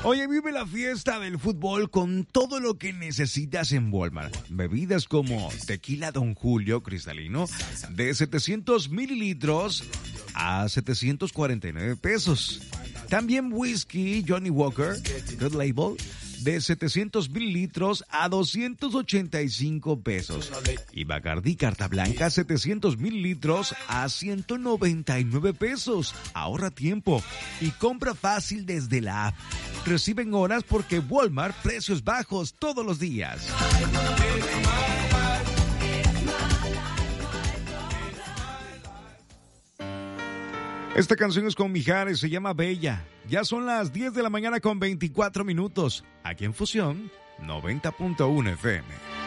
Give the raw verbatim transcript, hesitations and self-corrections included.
Oye, vive la fiesta del fútbol con todo lo que necesitas en Walmart. Bebidas como tequila Don Julio cristalino de setecientos mililitros a setecientos cuarenta y nueve pesos. También whisky Johnny Walker Good Label de setecientos mililitros a doscientos ochenta y cinco pesos. Y Bacardí Carta Blanca setecientos mililitros a ciento noventa y nueve pesos. Ahorra tiempo y compra fácil desde la app. Reciben horas porque Walmart, precios bajos todos los días. Esta canción es con Mijares, se llama Bella. Ya son las diez de la mañana con veinticuatro minutos. Aquí en Fusión, noventa punto uno F M.